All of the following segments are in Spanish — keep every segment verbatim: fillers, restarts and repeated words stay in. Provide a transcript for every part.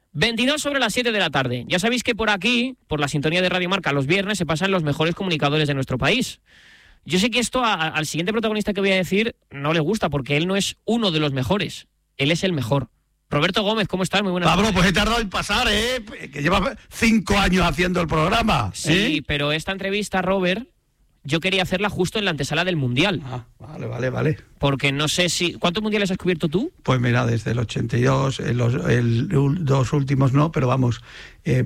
veintidós sobre las siete de la tarde. Ya sabéis que por aquí, por la sintonía de Radio Marca, los viernes se pasan los mejores comunicadores de nuestro país. Yo sé que esto a, a, al siguiente protagonista que voy a decir no le gusta, porque él no es uno de los mejores. Él es el mejor. Roberto Gómez, ¿cómo estás? Muy buenas Pablo, tardes. pues he tardado en pasar, ¿eh? Que llevas cinco años haciendo el programa. Sí, ¿eh? pero esta entrevista, Robert, yo quería hacerla justo en la antesala del Mundial. Ah, vale, vale, vale. Porque no sé si... ¿Cuántos mundiales has cubierto tú? Pues mira, desde el ochenta y dos, el, el, el dos últimos no, pero vamos. Eh,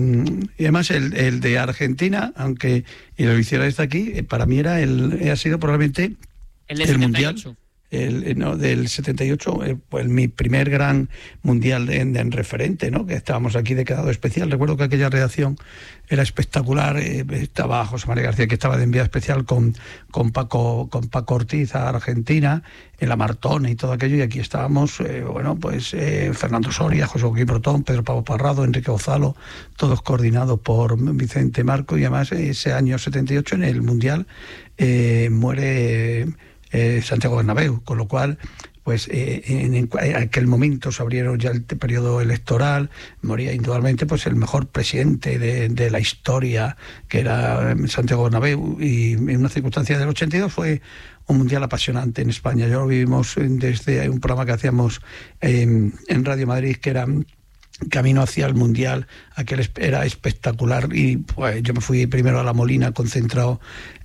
y además el, el de Argentina, aunque y lo hiciera desde aquí, eh, para mí era el, ha sido probablemente el, de el Mundial. El, no, del setenta y ocho, eh, pues mi primer gran mundial de, de, en referente, ¿no? Que estábamos aquí de quedado especial. Recuerdo que aquella redacción era espectacular. Eh, estaba José María García, que estaba de enviado especial con, con Paco con Paco Ortiz a Argentina, en la Martona y todo aquello. Y aquí estábamos, eh, bueno, pues eh, Fernando Soria, José Joaquín Brotón, Pedro Pablo Parrado, Enrique Gonzalo, todos coordinados por Vicente Marco. Y además ese año setenta y ocho en el mundial eh, muere... Eh, Santiago Bernabéu, con lo cual pues eh, en, en aquel momento se abrieron ya el periodo electoral, moría indudablemente pues el mejor presidente de, de la historia, que era Santiago Bernabéu, y en una circunstancia del ochenta y dos fue un mundial apasionante en España. Yo lo vivimos desde un programa que hacíamos eh, en Radio Madrid, que era Camino hacia el Mundial, aquel era espectacular, y pues yo me fui primero a La Molina, concentrado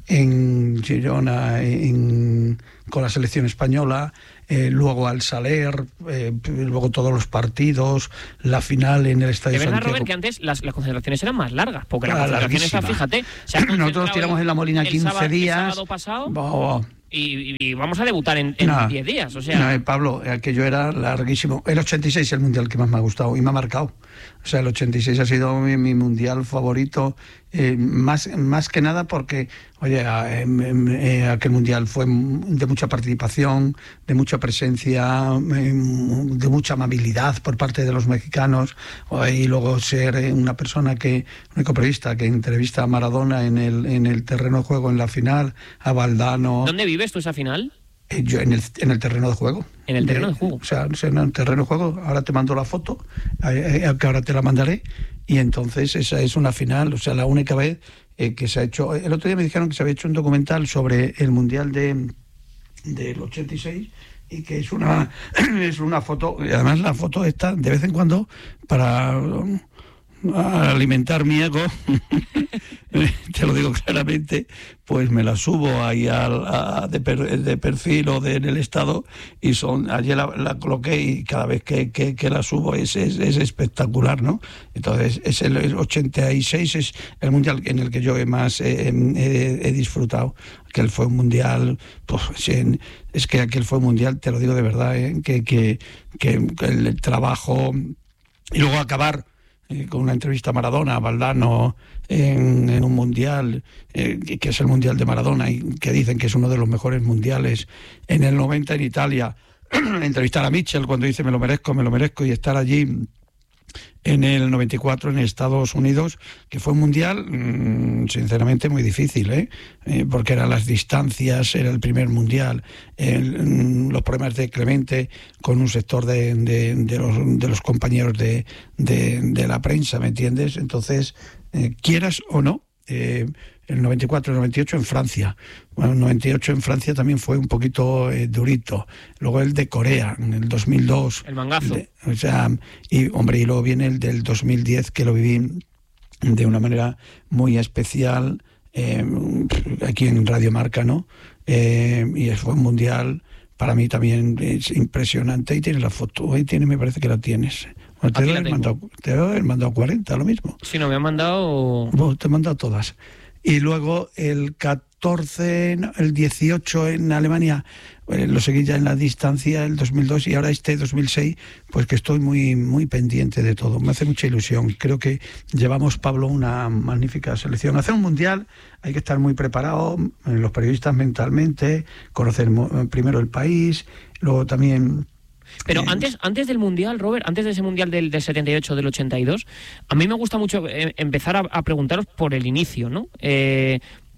en Girona en, con la selección española, eh, luego al Saler, eh, luego todos los partidos, la final en el Estadio de verdad, Santiago. Robert, que antes las, las concentraciones eran más largas, porque Claro, la concentración esa, fíjate, se ha nosotros tiramos en La Molina quince sábado, días. El sábado pasado, oh, oh. Y, y vamos a debutar en diez días, o sea... No, eh, Pablo, aquello era larguísimo. El ochenta y seis es el mundial que más me ha gustado y me ha marcado. O sea, el ochenta y seis ha sido mi, mi mundial favorito, eh, más, más que nada porque, oye, eh, eh, aquel mundial fue de mucha participación, de mucha presencia, eh, de mucha amabilidad por parte de los mexicanos, y luego ser una persona que, un ecoperista que entrevista a Maradona en el, en el terreno de juego en la final, a Valdano... ¿Dónde vives tú esa final? Eh, yo en el, en el terreno de juego. ¿En el terreno de, de juego? O sea, en el terreno de juego. Ahora te mando la foto, eh, que ahora te la mandaré. Y entonces esa es una final, o sea, la única vez eh, que se ha hecho... El otro día me dijeron que se había hecho un documental sobre el Mundial de del ochenta y seis y que es una, es una foto... Y además la foto está de vez en cuando para... a alimentar mi ego, te lo digo claramente, pues me la subo ahí al, a, de, per, de perfil o de, en el estado, y son ayer la, la coloqué y cada vez que, que, que la subo es, es, es espectacular, ¿no? Entonces es el, el ochenta y seis es el mundial en el que yo he más eh, he, he disfrutado. Aquel fue un mundial, pues es que aquel fue un mundial, te lo digo de verdad, ¿eh? que, que, que, que el trabajo y luego acabar con una entrevista a Maradona, a Valdano, en, en un mundial, eh, que es el mundial de Maradona, y que dicen que es uno de los mejores mundiales. En el noventa en Italia, entrevistar a Mitchell cuando dice me lo merezco, me lo merezco, y estar allí en el noventa y cuatro en Estados Unidos, que fue un mundial mmm, sinceramente muy difícil, ¿eh? Eh, porque eran las distancias, era el primer mundial, el, mmm, los problemas de Clemente con un sector de, de, de, los, de los compañeros de, de, de la prensa, ¿me entiendes? Entonces, eh, quieras o no, eh, el noventa y cuatro, el noventa y ocho en Francia. Bueno, el noventa y ocho en Francia también fue un poquito eh, durito. Luego el de Corea, en el dos mil dos. El mangazo. De, o sea, y hombre, y luego viene el del dos mil diez, que lo viví de una manera muy especial, eh, aquí en Radio Marca, ¿no? Eh, y fue un mundial, para mí también es impresionante. Y tienes la foto, ahí tiene, me parece que la tienes. Bueno, te, debo haber mandado, te debo haber mandado cuarenta, lo mismo. Sí, no, me han mandado... Bueno, te he mandado todas. Y luego el catorce, el dieciocho en Alemania, eh, lo seguí ya en la distancia, el dos mil dos, y ahora este dos mil seis, pues que estoy muy muy pendiente de todo. Me hace mucha ilusión. Creo que llevamos, Pablo, una magnífica selección. Hacer un mundial hay que estar muy preparado, los periodistas mentalmente, conocer primero el país, luego también... Pero eh, antes antes del Mundial, Robert, antes de ese Mundial del, del setenta y ocho, del ochenta y dos, a mí me gusta mucho eh, empezar a, a preguntaros por el inicio, ¿no? Eh,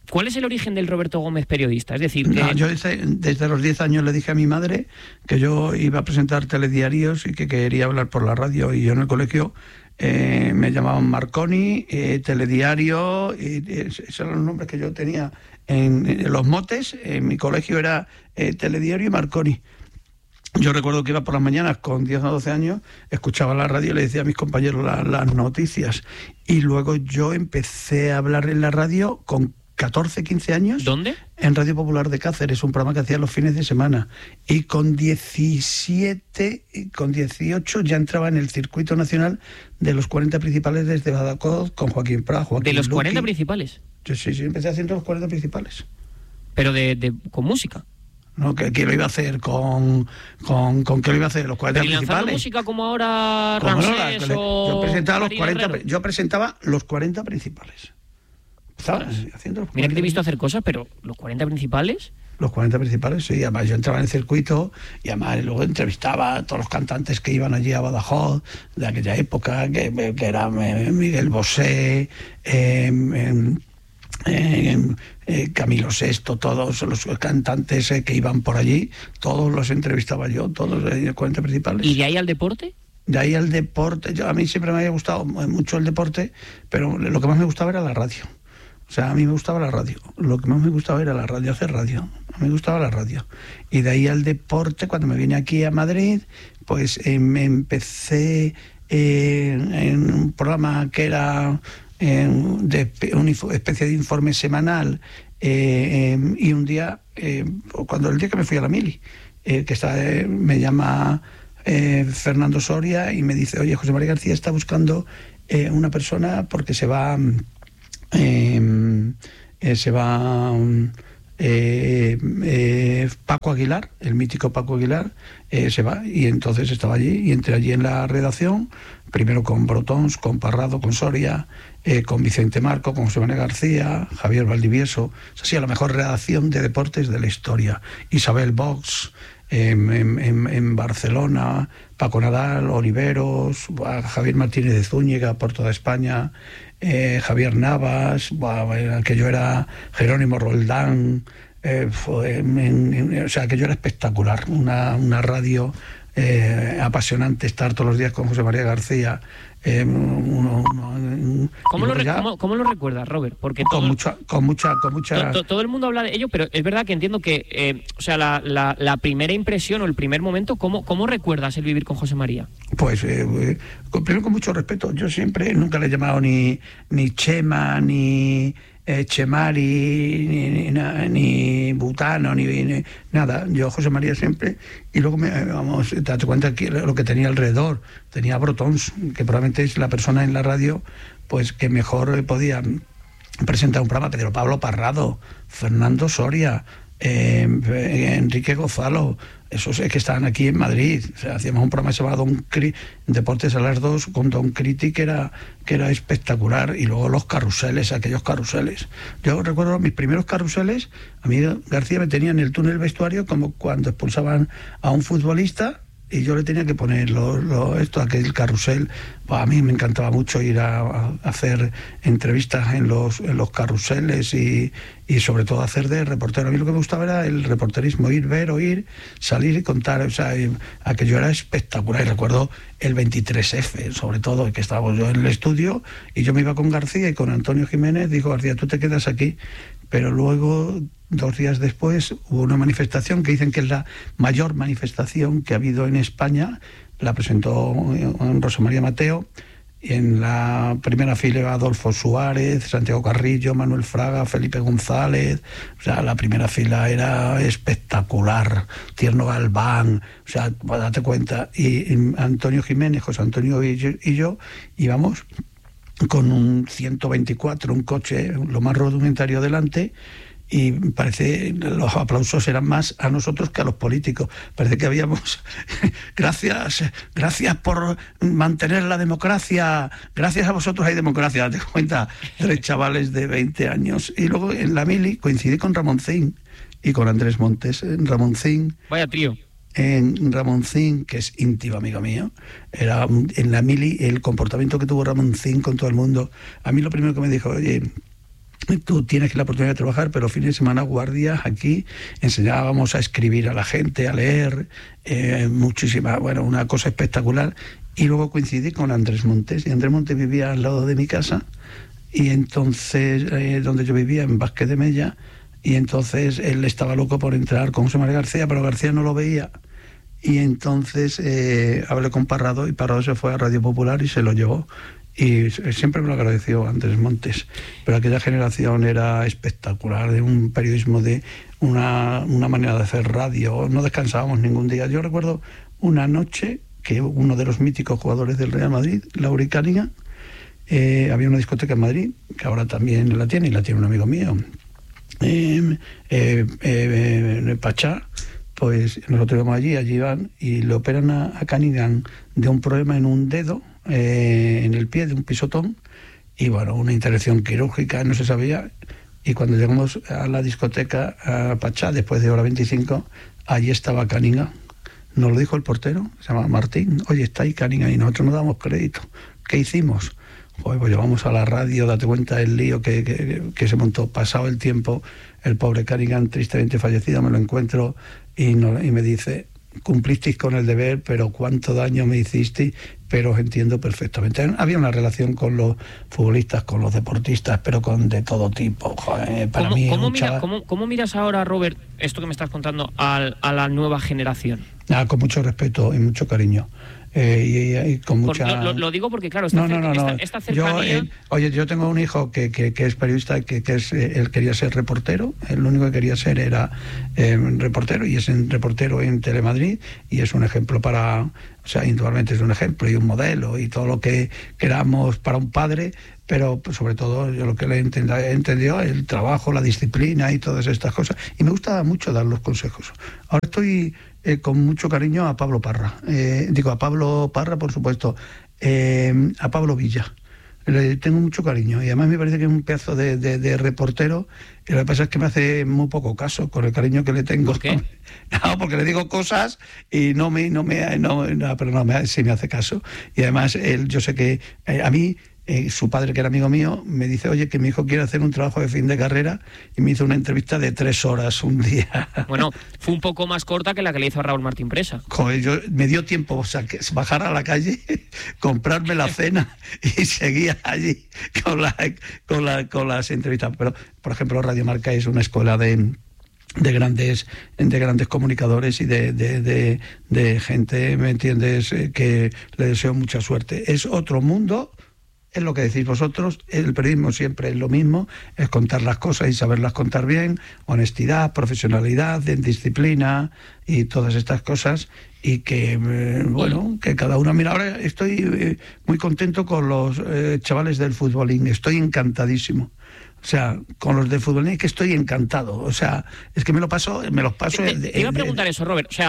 ¿Cuál es el origen del Roberto Gómez periodista? Es decir, que... no, yo desde, desde los diez años le dije a mi madre que yo iba a presentar telediarios y que quería hablar por la radio, y yo en el colegio eh, me llamaban Marconi, eh, telediario, y, y esos eran los nombres que yo tenía en, en los motes. En mi colegio era eh, telediario y Marconi. Yo recuerdo que iba por las mañanas con diez o doce años, escuchaba la radio y le decía a mis compañeros la, las noticias. Y luego yo empecé a hablar en la radio con catorce, quince años. ¿Dónde? En Radio Popular de Cáceres, un programa que hacía los fines de semana. Y con diecisiete, con dieciocho ya entraba en el circuito nacional de los cuarenta principales desde Badajoz con Joaquín Prat, Joaquín ¿De los Luqui. cuarenta principales? Yo sí, sí, empecé haciendo los cuarenta principales. Pero de, de con música. No, que, que lo iba a hacer con, con, con que lo iba a hacer los cuarenta ¿Pero y lanzando principales. música como ahora Como no, Ramsés la- o yo presentaba los Marina cuarenta, Herrero? yo presentaba los cuarenta principales. Estaba haciendo los Mira que te he visto cuarenta hacer cosas, pero los cuarenta principales... Los cuarenta principales, sí. Además, yo entraba en el circuito y además luego entrevistaba a todos los cantantes que iban allí a Badajoz de aquella época, que, que era Miguel Bosé, eh, eh, eh, eh, Camilo Sesto, todos los cantantes eh, que iban por allí, todos los entrevistaba yo, todos los cuarenta principales. ¿Y de ahí al deporte? De ahí al deporte, yo, a mí siempre me había gustado mucho el deporte, pero lo que más me gustaba era la radio. O sea, a mí me gustaba la radio. Lo que más me gustaba era la radio, hacer radio. A mí me gustaba la radio. Y de ahí al deporte, cuando me vine aquí a Madrid, pues eh, me empecé eh, en un programa que era eh, de una especie de informe semanal. Eh, eh, y un día, eh, cuando el día que me fui a la mili, eh, que está, eh, me llama eh, Fernando Soria y me dice, oye, José María García está buscando eh, una persona porque se va... Eh, eh, se va eh, eh, Paco Aguilar, el mítico Paco Aguilar, eh, se va, y entonces estaba allí y entré allí en la redacción, primero con Brotons, con Parrado, con Soria, eh, con Vicente Marco, con José María García, Javier Valdivieso. Es así, la mejor redacción de deportes de la historia. Isabel Box en, en, en Barcelona, Paco Nadal, Oliveros, Javier Martínez de Zúñiga por toda España, eh, Javier Navas, aquello era Jerónimo Roldán, eh, fue, en, en, o sea, aquello era espectacular, una, una radio eh, apasionante, estar todos los días con José María García. Eh, uno, uno, ¿Cómo, lo ya, ¿cómo, ¿Cómo lo recuerdas, Robert? Porque con, todo, mucha, con mucha... Con mucha... Todo, todo el mundo habla de ello, pero es verdad que entiendo que, eh, o sea, la, la, la primera impresión o el primer momento, ¿cómo, cómo recuerdas el vivir con José María? Pues, eh, con, primero con mucho respeto. Yo siempre, nunca le he llamado ni, ni Chema, ni... Eh, Chemari, ni, ni, ni Butano, ni, ni nada. Yo, José María, siempre. Y luego, me, vamos, te das cuenta que lo que tenía alrededor. Tenía Brotons, que probablemente es la persona en la radio pues que mejor podía presentar un programa. Pedro Pablo Parrado, Fernando Soria, eh, Enrique Gonzalo, esos que estaban aquí en Madrid. O sea, hacíamos un programa llamado Don Cri, Deportes a las dos, con Don Criti, que era, que era espectacular. Y luego los carruseles, aquellos carruseles. Yo recuerdo mis primeros carruseles, a mí García me tenía en el túnel vestuario como cuando expulsaban a un futbolista, y yo le tenía que poner lo, lo, esto, aquel carrusel. Pues a mí me encantaba mucho ir a, a hacer entrevistas en los, en los carruseles y, y sobre todo hacer de reportero. A mí lo que me gustaba era el reporterismo, ir, ver, oír, salir y contar. O sea, aquello era espectacular. Y recuerdo el veintitrés efe, sobre todo, que estábamos yo en el estudio y yo me iba con García y con Antonio Jiménez. Dijo, García, tú te quedas aquí. Pero luego, dos días después, hubo una manifestación que dicen que es la mayor manifestación que ha habido en España. La presentó Rosa María Mateo. Y en la primera fila iba Adolfo Suárez, Santiago Carrillo, Manuel Fraga, Felipe González. O sea, la primera fila era espectacular. Tierno Galván, o sea, date cuenta. Y, y Antonio Jiménez, José Antonio y yo, y yo íbamos con un ciento veinticuatro, un coche lo más rudimentario delante, y parece los aplausos eran más a nosotros que a los políticos. Parece que habíamos gracias gracias por mantener la democracia, gracias a vosotros hay democracia. Te cuenta, tres chavales de veinte años. Y luego en la mili coincidí con Ramoncín y con Andrés Montes. En Ramoncín, vaya trío. En Ramoncín, que es íntimo amigo mío, era en la mili, el comportamiento que tuvo Ramoncín con todo el mundo. A mí lo primero que me dijo, oye, tú tienes la oportunidad de trabajar, pero fines de semana guardias aquí, enseñábamos a escribir a la gente, a leer, eh, muchísima, bueno, una cosa espectacular. Y luego coincidí con Andrés Montes, y Andrés Montes vivía al lado de mi casa, y entonces, eh, donde yo vivía, en Vázquez de Mella, y entonces él estaba loco por entrar con José María García, pero García no lo veía. Y entonces eh, hablé con Parrado, y Parrado se fue a Radio Popular y se lo llevó. Y siempre me lo agradeció Andrés Montes. Pero aquella generación era espectacular, de un periodismo, de una, una manera de hacer radio. No descansábamos ningún día. Yo recuerdo una noche que uno de los míticos jugadores del Real Madrid, Lauri Cunningham, eh, había una discoteca en Madrid, que ahora también la tiene, y la tiene un amigo mío, eh, eh, eh, Pachá. Pues nosotros íbamos allí, allí van y le operan a, a Cunningham de un problema en un dedo, eh, en el pie, de un pisotón, y bueno, una intervención quirúrgica, no se sabía. Y cuando llegamos a la discoteca, a Pachá, después de hora veinticinco, allí estaba Cunningham. Nos lo dijo el portero, se llama Martín: oye, está ahí Cunningham, y nosotros no damos crédito. ¿Qué hicimos? Pues, pues llevamos a la radio, date cuenta del lío que, que, que se montó. Pasado el tiempo, el pobre Cunningham, tristemente fallecido, me lo encuentro y, no, y me dice: cumplisteis con el deber, pero cuánto daño me hicisteis, pero os entiendo perfectamente. Había una relación con los futbolistas, con los deportistas, pero con de todo tipo. Joder, para ¿Cómo, mí cómo, un mira, chaval... ¿cómo, ¿Cómo miras ahora, Robert, esto que me estás contando, a, a la nueva generación? Ah, con mucho respeto y mucho cariño. Eh, y, y con mucha... Por, lo, lo digo porque, claro, esta, no, no, no, esta, no. esta cercanía... Yo, eh, oye, yo tengo un hijo que, que, que es periodista, que, que es, eh, él quería ser reportero, él lo único que quería ser era eh, reportero, y es en, reportero en Telemadrid, y es un ejemplo para... O sea, indudablemente es un ejemplo y un modelo, y todo lo que queramos para un padre, pero pues, sobre todo yo lo que le he entendido, el trabajo, la disciplina y todas estas cosas. Y me gusta mucho dar los consejos. Ahora estoy... Eh, con mucho cariño a Pablo Parra, eh, digo a Pablo Parra, por supuesto, eh, a Pablo Villa. Le tengo mucho cariño, y además me parece que es un pedazo de, de, de reportero, y lo que pasa es que me hace muy poco caso con el cariño que le tengo. ¿Por qué? No, porque le digo cosas y no me, no me, no, no pero no me, sí me hace caso. Y además él, yo sé que eh, a mí, Eh, su padre, que era amigo mío, me dice: oye, que mi hijo quiere hacer un trabajo de fin de carrera, y me hizo una entrevista de tres horas un día. Bueno, fue un poco más corta que la que le hizo a Raúl Martín Presa. Joder, yo, me dio tiempo, o sea, que bajar a la calle, comprarme la cena y seguía allí con, la, con, la, con las entrevistas. Pero, por ejemplo, Radio Marca es una escuela de... de grandes de grandes comunicadores y de, de, de, de gente, ¿me entiendes?, que le deseo mucha suerte. Es otro mundo. Es lo que decís vosotros, el periodismo siempre es lo mismo, es contar las cosas y saberlas contar bien, honestidad, profesionalidad, disciplina y todas estas cosas, y que, eh, bueno, que cada uno... Mira, ahora estoy eh, muy contento con los eh, chavales del futbolín, estoy encantadísimo. O sea, con los de fútbol es que estoy encantado. O sea, es que me lo paso, me los paso... Te, te, te iba a preguntar eso, Robert. O sea,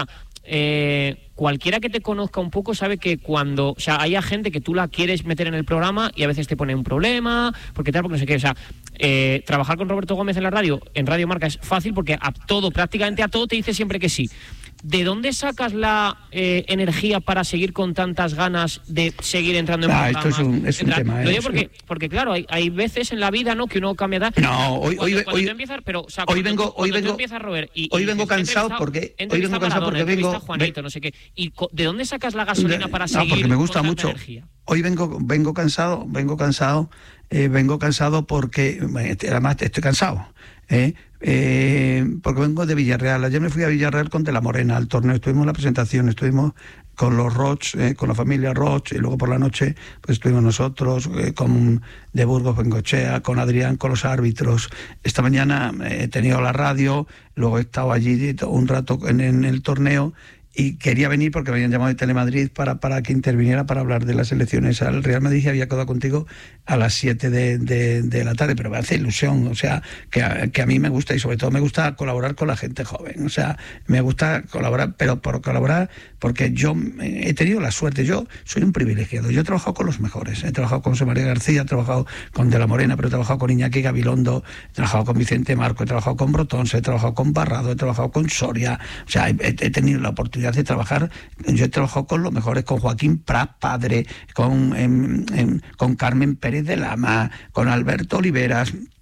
eh, cualquiera que te conozca un poco sabe que cuando... O sea, hay gente que tú la quieres meter en el programa y a veces te pone un problema, porque tal, porque no sé qué. O sea, eh, trabajar con Roberto Gómez en la radio, en Radio Marca, es fácil porque a todo, prácticamente a todo te dice siempre que sí. ¿De dónde sacas la eh, energía para seguir con tantas ganas de seguir entrando en ah, programas? Esto es un, es un tema. Lo eh, digo porque, porque claro, hay, hay veces en la vida, ¿no?, que uno cambia de... No, hoy, cuando, hoy, cuando hoy, tú empiezas, pero, o sea, hoy cuando vengo, tú, hoy cuando vengo, tú empiezas, Robert, y, hoy y vengo dices, cansado porque, hoy vengo cansado Maradona, porque vengo, a Juanito, no sé qué. ¿Y de dónde sacas la gasolina para no, seguir? Porque me gusta con mucho. Energía? Hoy vengo, vengo cansado, vengo cansado, eh, vengo cansado porque, además estoy cansado. ¿eh? Eh, porque vengo de Villarreal. Ayer me fui a Villarreal con De la Morena al torneo, estuvimos en la presentación, estuvimos con los Roch, eh, con la familia Roch, y luego por la noche pues estuvimos nosotros, eh, con de Burgos Bengochea, con Adrián, con los árbitros. Esta mañana eh, he tenido la radio, luego he estado allí un rato en, en el torneo, y quería venir porque me habían llamado de Telemadrid para, para que interviniera para hablar de las elecciones al Real Madrid, y había quedado contigo a las siete de, de, de la tarde, pero me hace ilusión, o sea, que a, que a mí me gusta, y sobre todo me gusta colaborar con la gente joven, o sea, me gusta colaborar, pero por colaborar, porque yo he tenido la suerte, yo soy un privilegiado, yo he trabajado con los mejores, he trabajado con José María García, he trabajado con De la Morena, pero he trabajado con Iñaki Gabilondo, he trabajado con Vicente Marco, he trabajado con Brotons, he trabajado con Barrado, he trabajado con Soria, o sea, he, he tenido la oportunidad de trabajar, yo he trabajado con los mejores, con Joaquín Prat, padre, con, en, en, con Carmen Pérez de Lama, con Alberto Oliveras,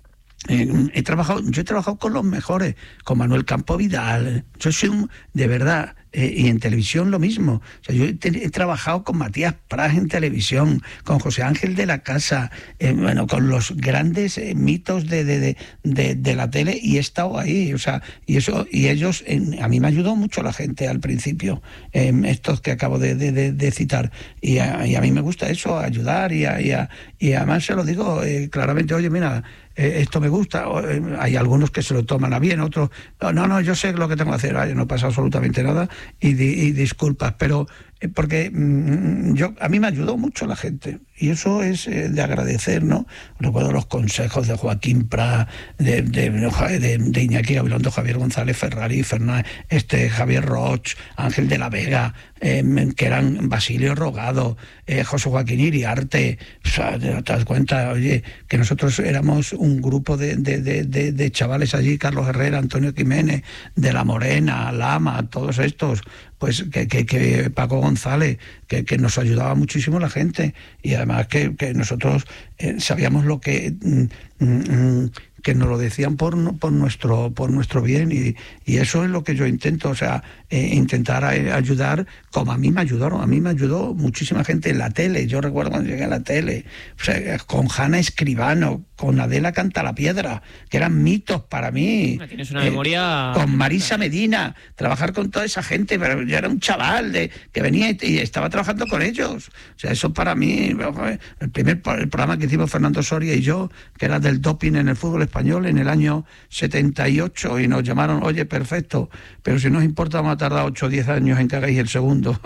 Eh, he trabajado, yo he trabajado con los mejores, con Manuel Campo Vidal, yo soy un, de verdad, eh, y en televisión lo mismo. O sea, yo he, he trabajado con Matías Prats en televisión, con José Ángel de la Casa, eh, bueno, con los grandes eh, mitos de, de, de, de, de la tele, y he estado ahí, o sea, y eso, y ellos, eh, a mí me ayudó mucho la gente al principio, eh, estos que acabo de, de, de, de citar, y a, y a mí me gusta eso, ayudar, y, a, y, a, y además se lo digo eh, claramente, oye, mira, Eh, esto me gusta, eh, hay algunos que se lo toman a bien, otros, no, no, no yo sé lo que tengo que hacer, ay, no pasa absolutamente nada, y, di, y disculpas, pero eh, porque mm, yo a mí me ayudó mucho la gente, y eso es eh, de agradecer, ¿no? Recuerdo los consejos de Joaquín Prat, de, de, de, de Iñaki Gabilondo, Javier González Ferrari, Fernández, este, Javier Roch, Ángel de la Vega, eh, que eran Basilio Rogado, eh, José Joaquín Iriarte, o sea, te das cuenta, oye, que nosotros éramos un grupo de, de, de, de, de chavales allí, Carlos Herrera, Antonio Jiménez, de la Morena, Lama, todos estos, pues que, que, que Paco González, que, que nos ayudaba muchísimo la gente, y además que, que nosotros eh, sabíamos lo que... Mm, mm, que nos lo decían por, por nuestro por nuestro bien, y, y eso es lo que yo intento, o sea, eh, intentar ayudar como a mí me ayudaron, a mí me ayudó muchísima gente en la tele. Yo recuerdo cuando llegué a la tele, o sea, con Hanna Escribano, con Adela Cantalapiedra, que eran mitos para mí. Tienes una eh, memoria... Con Marisa Medina, trabajar con toda esa gente, pero yo era un chaval de que venía y, y estaba trabajando con ellos. O sea, eso para mí, el primer el programa que hicimos Fernando Soria y yo, que era del doping en el fútbol español en el año setenta y ocho, y nos llamaron, oye, perfecto, pero si nos importa vamos a tardar ocho o diez años en que hagáis el segundo.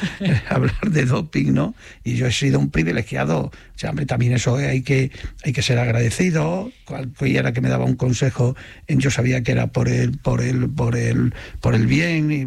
Hablar de doping, ¿no? Y yo he sido un privilegiado. O sea, hombre, también eso hay que, hay que ser agradecido. Cualquiera que me daba un consejo, yo sabía que era por el, por el, por el, por el bien, y